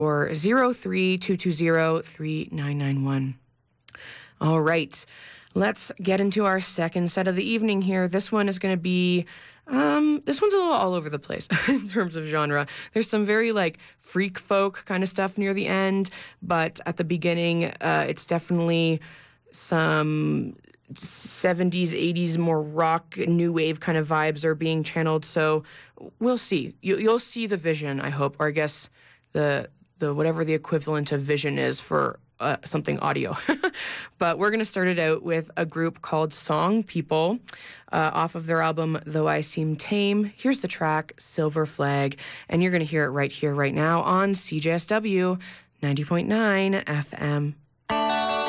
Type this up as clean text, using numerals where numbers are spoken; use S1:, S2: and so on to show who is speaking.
S1: or 03-220-3991. All right, let's get into our second set of the evening here. This one is going to be, this one's a little all over the place in terms of genre. There's some very freak folk kind of stuff near the end, but at the beginning, it's definitely some 70s, 80s, more rock, new wave kind of vibes are being channeled. So we'll see. You'll see the vision, I hope, or I guess the whatever the equivalent of vision is for something audio. But we're going to start it out with a group called Song People off of their album Though I Seem Tame. Here's the track Silver Flag, and you're going to hear it right here, right now on CJSW 90.9 FM.